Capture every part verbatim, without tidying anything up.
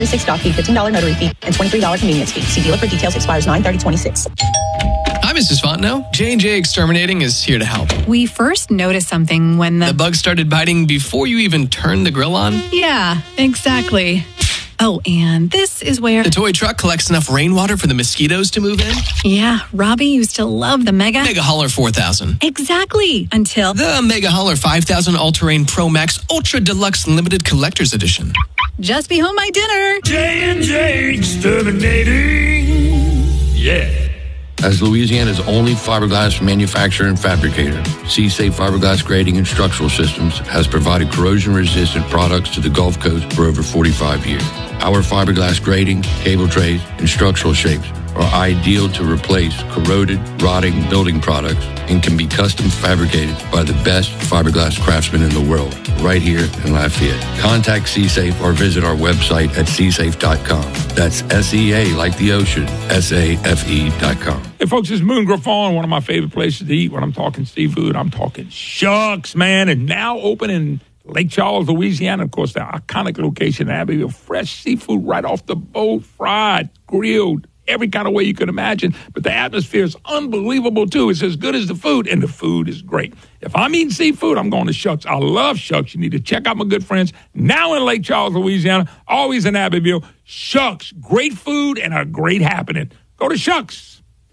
six dock fee, fifteen dollars notary fee, and twenty-three dollars convenience fee. See dealer for details. Expires nine thirty twenty-six. Hi, Missus Fontenot. J and J Exterminating is here to help. We first noticed something when the... The bug started biting before you even turned the grill on? Yeah, exactly. Oh, and this is where... The toy truck collects enough rainwater for the mosquitoes to move in? Yeah, Robbie used to love the Mega... Mega Hauler four thousand. Exactly, until... The Mega Hauler five thousand All-Terrain Pro Max Ultra Deluxe Limited Collector's Edition. Just be home by dinner. J and J Exterminating. Yeah. As Louisiana's only fiberglass manufacturer and fabricator, C-Safe Fiberglass Grading and Structural Systems has provided corrosion-resistant products to the Gulf Coast for over forty-five years. Our fiberglass grading, cable trays, and structural shapes are ideal to replace corroded, rotting building products and can be custom fabricated by the best fiberglass craftsmen in the world, right here in Lafayette. Contact C-Safe or visit our website at c safe dot com. That's S E A like the ocean, S A F E dot com. Hey, folks, it's Moon Griffon, one of my favorite places to eat. When I'm talking seafood, I'm talking Shucks, man. And now open in Lake Charles, Louisiana. Of course, the iconic location in Abbeville. Fresh seafood right off the boat, fried, grilled, every kind of way you could imagine. But the atmosphere is unbelievable, too. It's as good as the food, and the food is great. If I'm eating seafood, I'm going to Shucks. I love Shucks. You need to check out my good friends now in Lake Charles, Louisiana, always in Abbeville. Shucks, great food and a great happening. Go to Shucks.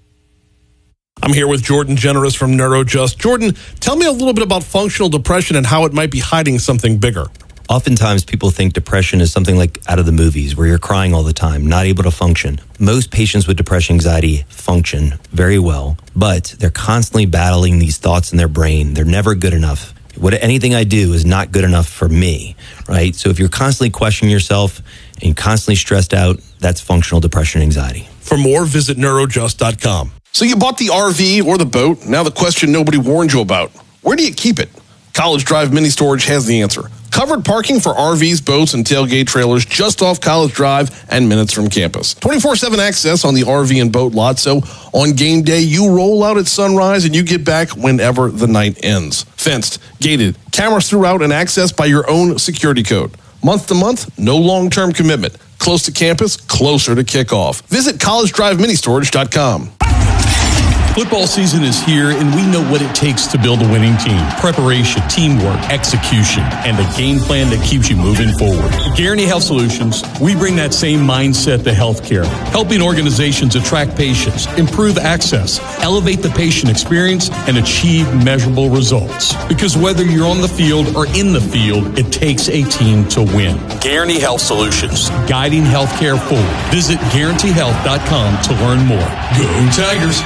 I'm here with Jordan Generous from NeuroJust. Jordan, tell me a little bit about functional depression and how it might be hiding something bigger. Oftentimes people think depression is something like out of the movies where you're crying all the time, not able to function. Most patients with depression anxiety function very well, but they're constantly battling these thoughts in their brain. They're never good enough. What anything I do is not good enough for me, right? So if you're constantly questioning yourself and constantly stressed out, that's functional depression anxiety. For more, visit neurojust dot com. So you bought the R V or the boat. Now the question nobody warned you about. Where do you keep it? College Drive Mini Storage has the answer. Covered parking for R Vs, boats, and tailgate trailers just off College Drive and minutes from campus. twenty-four seven access on the R V and boat lot, so on game day, you roll out at sunrise and you get back whenever the night ends. Fenced, gated, cameras throughout, and access by your own security code. Month to month, no long-term commitment. Close to campus, closer to kickoff. Visit college drive mini storage dot com. Football season is here, and we know what it takes to build a winning team. Preparation, teamwork, execution, and a game plan that keeps you moving forward. At Guarantee Health Solutions, we bring that same mindset to healthcare, helping organizations attract patients, improve access, elevate the patient experience, and achieve measurable results. Because whether you're on the field or in the field, it takes a team to win. Guarantee Health Solutions, guiding healthcare forward. Visit guarantee health dot com to learn more. Go Tigers!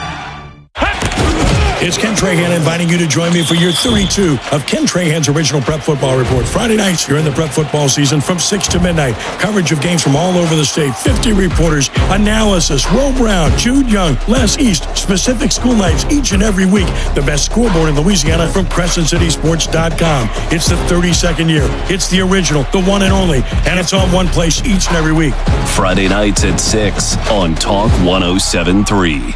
It's Ken Trahan inviting you to join me for year thirty-two of Ken Trahan's original Prep Football Report. Friday nights, you're in the prep football season from six to midnight. Coverage of games from all over the state. fifty reporters, analysis, Ro Brown, Jude Young, Les East, specific school nights each and every week. The best scoreboard in Louisiana from Crescent City Sports dot com. It's the thirty-second year. It's the original, the one and only, and it's on one place each and every week. Friday nights at six on Talk one oh seven point three.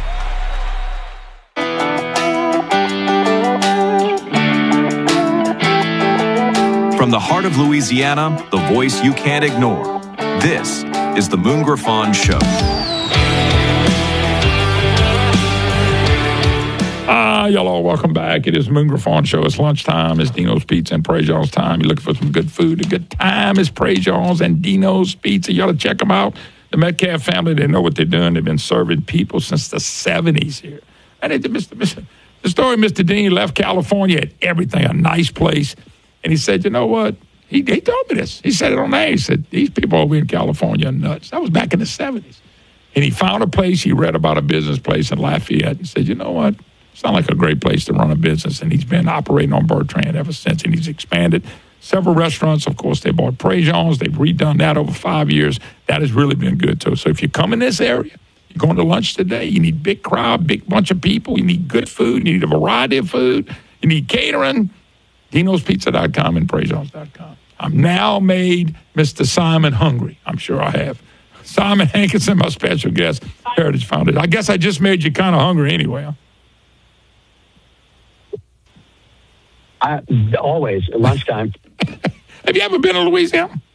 From the heart of Louisiana, the voice you can't ignore. This is the Moon Griffon Show. Ah, y'all all welcome back. It is Moon Griffon Show. It's lunchtime. It's Dino's Pizza and Prejean's time. You're looking for some good food, a good time. It's Prejean's and Dino's Pizza. You ought to check them out. The Metcalf family, they know what they're doing. They've been serving people since the seventies here. And it, Mister Mister the story, Mister Dean left California at everything, a nice place. And he said, you know what? He, he told me this. He said it on air. He said, these people over in California are nuts. That was back in the seventies. And he found a place. He read about a business place in Lafayette and said, you know what? Sounds like a great place to run a business. And he's been operating on Bertrand ever since. And he's expanded several restaurants. Of course, they bought Prejean's. They've redone that over five years. That has really been good, too. So if you come in this area, you're going to lunch today, you need big crowd, big bunch of people. You need good food. You need a variety of food. You need catering. Dinos Pizza dot com and Prejean's dot com. I'm now made Mister Simon hungry. I'm sure I have. Simon Hankinson, my special guest, Heritage Foundation. I guess I just made you kind of hungry anyway. Huh? I, always, at lunchtime. Have you ever been to Louisiana?